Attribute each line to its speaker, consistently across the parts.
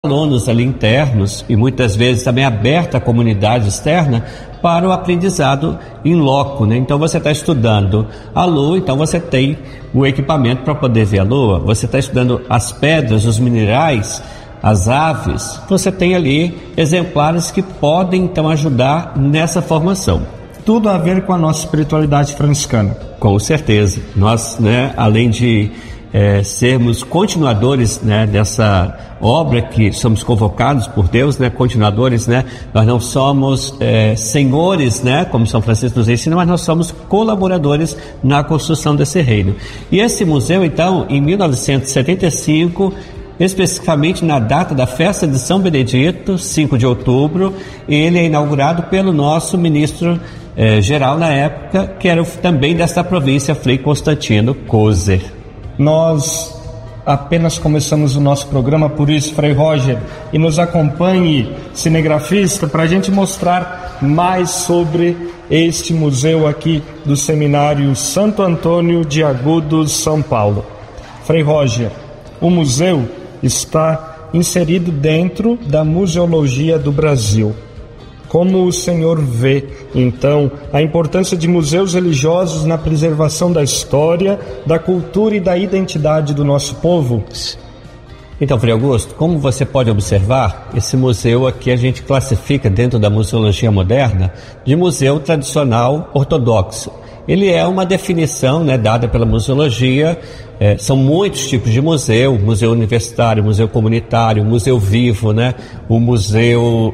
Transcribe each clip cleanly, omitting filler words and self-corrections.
Speaker 1: alunos ali internos e muitas vezes também aberta à comunidade externa para o aprendizado em loco, né? Então você está estudando a Lua, então você tem o equipamento para poder ver a Lua. Você está estudando as pedras, os minerais, as aves. Você tem ali exemplares que podem então ajudar nessa formação.
Speaker 2: Tudo a ver com a nossa espiritualidade franciscana.
Speaker 1: Com certeza. Nós, né, além de sermos continuadores, né, dessa obra que somos convocados por Deus, né, continuadores, né, nós não somos senhores, né, como São Francisco nos ensina, mas nós somos colaboradores na construção desse reino. E esse museu, então, em 1975, especificamente na data da festa de São Benedito, 5 de outubro, ele é inaugurado pelo nosso ministro geral na época, que era também desta província, Frei Constantino Kozer.
Speaker 2: Nós apenas começamos o nosso programa, por isso, Frei Roger, e nos acompanhe, cinegrafista, para a gente mostrar mais sobre este museu aqui do Seminário Santo Antônio de Agudos, São Paulo. Frei Roger, o museu está inserido dentro da museologia do Brasil. Como o senhor vê, então, a importância de museus religiosos na preservação da história, da cultura e da identidade do nosso povo?
Speaker 1: Então, Frei Augusto, como você pode observar, esse museu aqui a gente classifica dentro da museologia moderna de museu tradicional ortodoxo. Ele é uma definição, né, dada pela museologia. São muitos tipos de museu: museu universitário, museu comunitário, museu vivo, né, o museu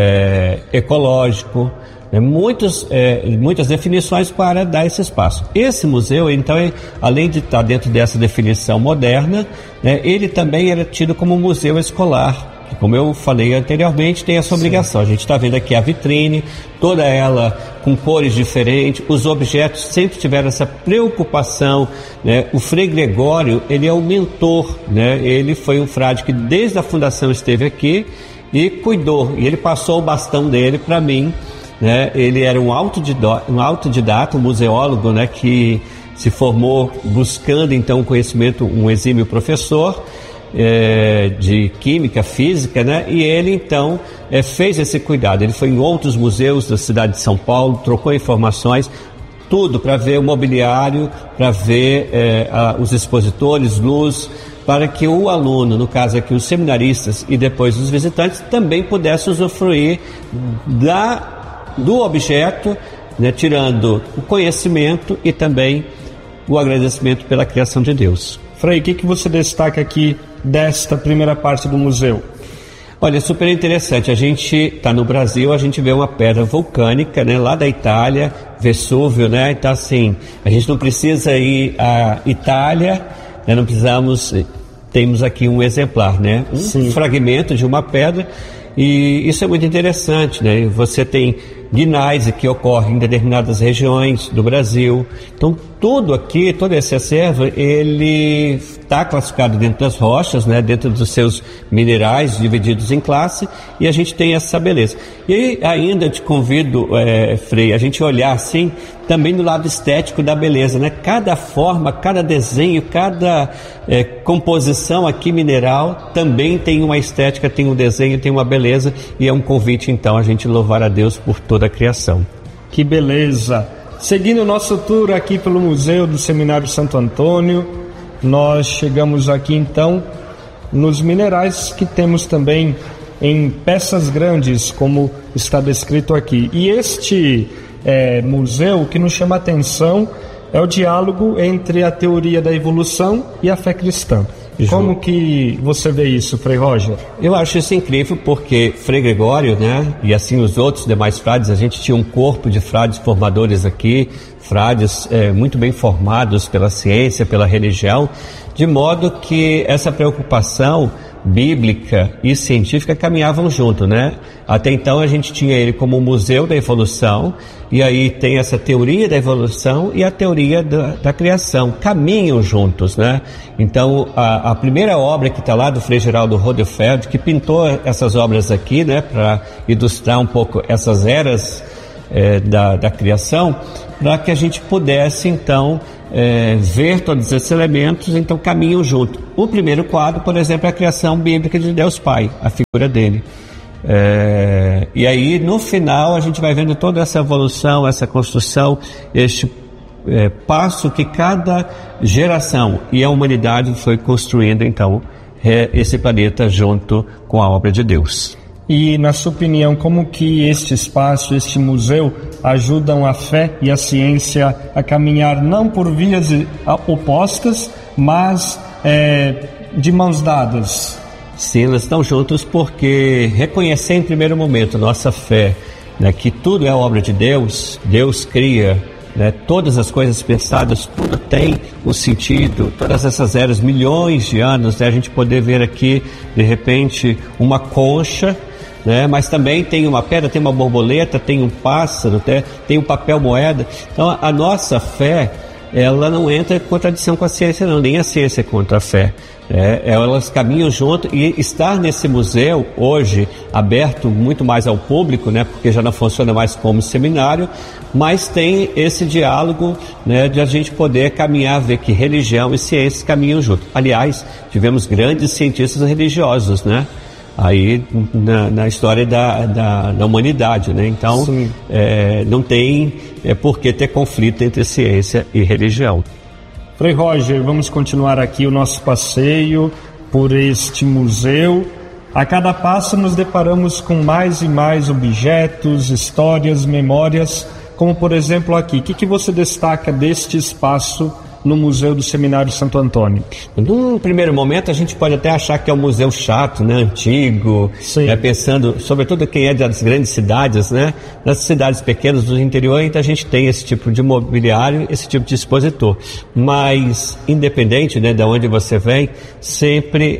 Speaker 1: ecológico, né, muitas definições para dar esse espaço. Esse museu, então, além de estar dentro dessa definição moderna, né, ele também era tido como museu escolar. Como eu falei anteriormente, tem essa obrigação. A gente está vendo aqui a vitrine, toda ela com cores diferentes, os objetos sempre tiveram essa preocupação, né? O Frei Gregório, ele é o mentor, né? Ele foi um frade que desde a fundação esteve aqui e cuidou, e ele passou o bastão dele para mim, né? Ele era um autodidata, um museólogo, né? Que se formou buscando então conhecimento, um exímio professor de química, física, né? E ele então fez esse cuidado. Ele foi em outros museus da cidade de São Paulo, trocou informações, tudo para ver o mobiliário, para ver os expositores, luz, para que o aluno, no caso aqui os seminaristas e depois os visitantes, também pudessem usufruir do objeto, né? Tirando o conhecimento e também o agradecimento pela criação de Deus.
Speaker 2: Frei, o que você destaca aqui desta primeira parte do museu?
Speaker 1: Olha, super interessante. A gente está no Brasil, a gente vê uma pedra vulcânica, né, lá da Itália, Vesúvio, né? Então, assim, a gente não precisa ir à Itália, né, não precisamos. Temos aqui um exemplar, né? Um fragmento de uma pedra, e isso é muito interessante, né? Você tem guinais que ocorrem em determinadas regiões do Brasil. Então, tudo aqui, todo esse acervo, ele está classificado dentro das rochas, né, dentro dos seus minerais divididos em classe, e a gente tem essa beleza. E ainda te convido, Frei, a gente olhar assim também do lado estético da beleza, né? Cada forma, cada desenho, cada composição aqui mineral também tem uma estética, tem um desenho, tem uma beleza, e é um convite então a gente louvar a Deus por toda a criação.
Speaker 2: Que beleza! Seguindo o nosso tour aqui pelo Museu do Seminário Santo Antônio, nós chegamos aqui então nos minerais que temos também em peças grandes, como está descrito aqui. E este museu, o que nos chama a atenção é o diálogo entre a teoria da evolução e a fé cristã. Como que você vê isso, Frei Roger?
Speaker 1: Eu acho isso incrível, porque Frei Gregório, né, e assim os outros demais frades, a gente tinha um corpo de frades formadores aqui, frades muito bem formados pela ciência, pela religião, de modo que essa preocupação bíblica e científica caminhavam junto, né? Até então a gente tinha ele como um museu da evolução, e aí tem essa teoria da evolução e a teoria da criação, caminham juntos, né? Então a primeira obra que está lá do Frei Geraldo Rodelfeld, que pintou essas obras aqui, né, para ilustrar um pouco essas eras da criação, para que a gente pudesse então ver todos esses elementos, então caminham junto. O primeiro quadro, por exemplo, é a criação bíblica de Deus Pai, a figura dele. E aí no final a gente vai vendo toda essa evolução, essa construção, este passo que cada geração e a humanidade foi construindo então esse planeta junto com a obra de Deus.
Speaker 2: E na sua opinião, como que este espaço, este museu ajudam a fé e a ciência a caminhar não por vias opostas, mas de mãos dadas?
Speaker 1: Sim, elas estão juntos porque reconhecer em primeiro momento nossa fé, né, que tudo é obra de Deus, Deus cria, né, todas as coisas pensadas, tudo tem um sentido, todas essas eras, milhões de anos, né, a gente poder ver aqui, de repente, uma concha, né, mas também tem uma pedra, tem uma borboleta, tem um pássaro, tem um papel moeda. Então a nossa fé, ela não entra em contradição com a ciência não, nem a ciência é contra a fé. Elas caminham junto, e estar nesse museu hoje aberto muito mais ao público, né, porque já não funciona mais como seminário, mas tem esse diálogo, né, de a gente poder caminhar, ver que religião e ciência caminham junto. Aliás, tivemos grandes cientistas religiosos, né, aí na história da humanidade, né? Então não tem por que ter conflito entre ciência e religião.
Speaker 2: Frei Roger, vamos continuar aqui o nosso passeio por este museu. A cada passo nos deparamos com mais e mais objetos, histórias, memórias, como por exemplo aqui. O que você destaca deste espaço no Museu do Seminário Santo Antônio?
Speaker 1: Num primeiro momento a gente pode até achar que é um museu chato, né, antigo, né, pensando, sobretudo quem é das grandes cidades, né, nas cidades pequenas do interior, então a gente tem esse tipo de mobiliário, esse tipo de expositor, mas independente, né, de onde você vem, sempre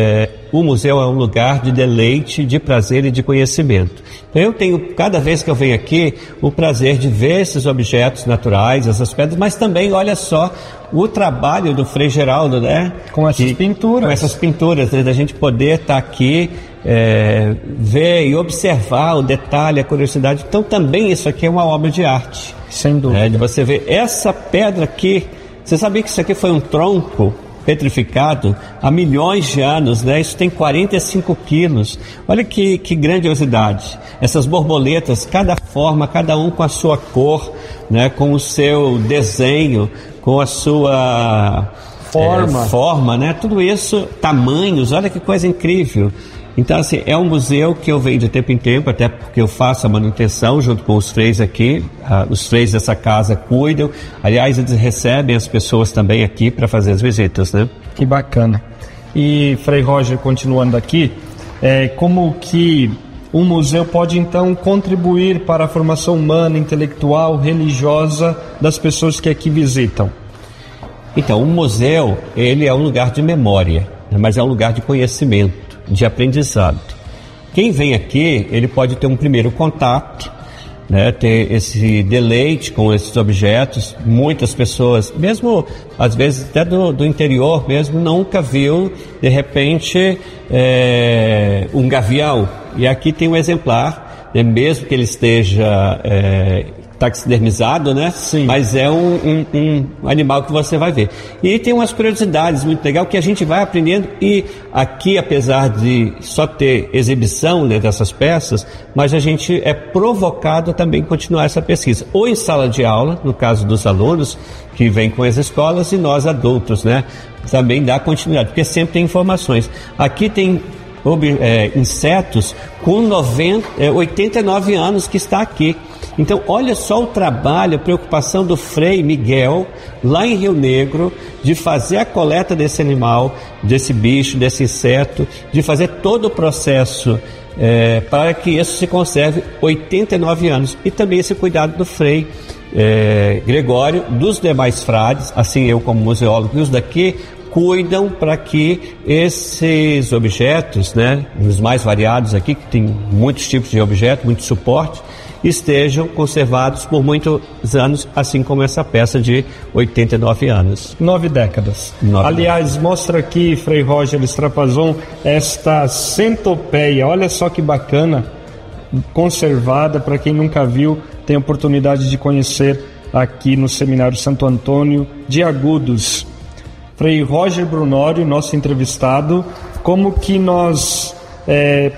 Speaker 1: o museu é um lugar de deleite, de prazer e de conhecimento. Então eu tenho, cada vez que eu venho aqui, o prazer de ver esses objetos naturais, essas pedras, mas também, olha só, o trabalho do Frei Geraldo, né?
Speaker 2: Com essas pinturas.
Speaker 1: Com essas pinturas, né? Da gente poder estar aqui, ver e observar o detalhe, a curiosidade. Então também isso aqui é uma obra de arte.
Speaker 2: Sem dúvida.
Speaker 1: De você ver essa pedra aqui, você sabia que isso aqui foi um tronco petrificado há milhões de anos, né? Isso tem 45 quilos. Olha que grandiosidade. Essas borboletas, cada forma, cada um com a sua cor, né? Com o seu desenho, com a sua forma, né? Tudo isso, tamanhos, olha que coisa incrível. Então, assim, é um museu que eu venho de tempo em tempo, até porque eu faço a manutenção junto com os freis aqui. Os freis dessa casa cuidam. Aliás, eles recebem as pessoas também aqui para fazer as visitas, né?
Speaker 2: Que bacana. E, Frei Roger, continuando aqui, como que um museu pode, então, contribuir para a formação humana, intelectual, religiosa das pessoas que aqui visitam?
Speaker 1: Então, um museu, ele é um lugar de memória, mas é um lugar de conhecimento, de aprendizado. Quem vem aqui, ele pode ter um primeiro contato, né, ter esse deleite com esses objetos. Muitas pessoas, mesmo às vezes até do interior mesmo, nunca viu de repente um gavião, e aqui tem um exemplar, né, mesmo que ele esteja taxidermizado, né?
Speaker 2: Sim.
Speaker 1: Mas é um animal que você vai ver. E tem umas curiosidades muito legais que a gente vai aprendendo, e aqui, apesar de só ter exibição, né, dessas peças, mas a gente é provocado a também continuar essa pesquisa, ou em sala de aula, no caso dos alunos que vêm com as escolas, e nós adultos, né? Também dá continuidade, porque sempre tem informações. Aqui tem insetos com 89 anos que está aqui. Então, olha só o trabalho, a preocupação do Frei Miguel, lá em Rio Negro, de fazer a coleta desse animal, desse bicho, desse inseto, de fazer todo o processo para que isso se conserve 89 anos. E também esse cuidado do Frei Gregório, dos demais frades, assim eu como museólogo, e os daqui cuidam para que esses objetos, né, os mais variados aqui, que tem muitos tipos de objetos, muito suporte, estejam conservados por muitos anos, assim como essa peça de 89 anos.
Speaker 2: 9 décadas. Aliás, mostra aqui, Frei Roger Estrapazon, esta centopeia, olha só que bacana, conservada, para quem nunca viu, tem a oportunidade de conhecer aqui no Seminário Santo Antônio de Agudos. Frei Roger Brunório, nosso entrevistado, como que nós